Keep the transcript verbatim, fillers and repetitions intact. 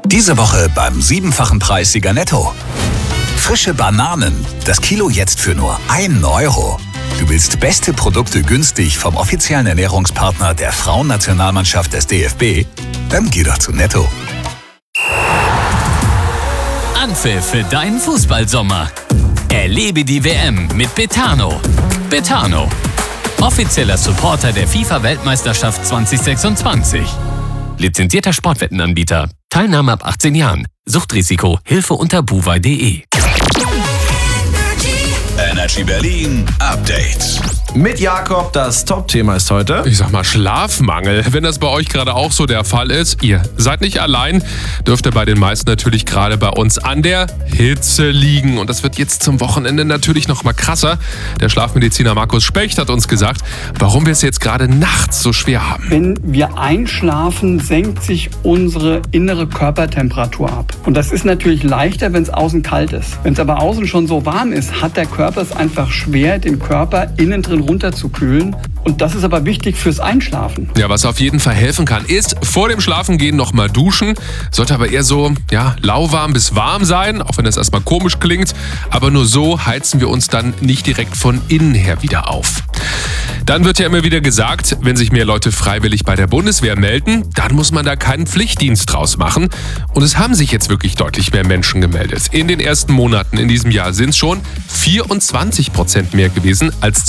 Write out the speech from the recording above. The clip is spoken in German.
Diese Woche beim siebenfachen Preissieger Netto. Frische Bananen, das Kilo jetzt für nur ein Euro. Du willst beste Produkte günstig vom offiziellen Ernährungspartner der Frauennationalmannschaft des D F B? Dann geh doch zu Netto. Anpfiff für deinen Fußballsommer. Erlebe die W M mit Betano. Betano, offizieller Supporter der FIFA-Weltmeisterschaft zwanzig sechsundzwanzig. Lizenzierter Sportwettenanbieter. Teilnahme ab achtzehn Jahren. Suchtrisiko. Hilfe unter buwei punkt de. Energy Berlin Update. Mit Jakob, das Top-Thema ist heute. Ich sag mal Schlafmangel. Wenn das bei euch gerade auch so der Fall ist, ihr seid nicht allein, dürfte bei den meisten natürlich gerade bei uns an der Hitze liegen. Und das wird jetzt zum Wochenende natürlich noch mal krasser. Der Schlafmediziner Markus Specht hat uns gesagt, warum wir es jetzt gerade nachts so schwer haben. Wenn wir einschlafen, senkt sich unsere innere Körpertemperatur ab. Und das ist natürlich leichter, wenn es außen kalt ist. Wenn es aber außen schon so warm ist, hat der Körper es einfach schwer, den Körper innen drin runterzukühlen. Und das ist aber wichtig fürs Einschlafen. Ja, was auf jeden Fall helfen kann, ist vor dem Schlafengehen nochmal duschen. Sollte aber eher so, ja, lauwarm bis warm sein, auch wenn das erstmal komisch klingt. Aber nur so heizen wir uns dann nicht direkt von innen her wieder auf. Dann wird ja immer wieder gesagt, wenn sich mehr Leute freiwillig bei der Bundeswehr melden, dann muss man da keinen Pflichtdienst draus machen. Und es haben sich jetzt wirklich deutlich mehr Menschen gemeldet. In den ersten Monaten in diesem Jahr sind es schon vierundzwanzig Prozent mehr gewesen als